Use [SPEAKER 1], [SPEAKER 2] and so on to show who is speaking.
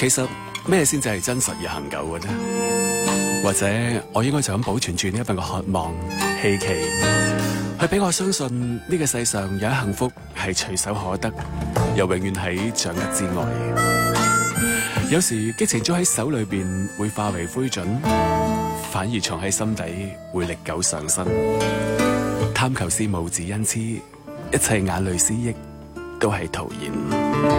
[SPEAKER 1] 其實咩先至係真實而恒久嘅呢？或者我應該就咁保存住呢一份嘅渴望、希冀，去俾我相信呢個世上有一幸福係隨手可得，又永遠喺掌握之外。有時激情捉喺手裏邊會化為灰燼，反而藏喺心底會歷久常新。貪求是無字恩賜，一切眼淚思憶都係徒然。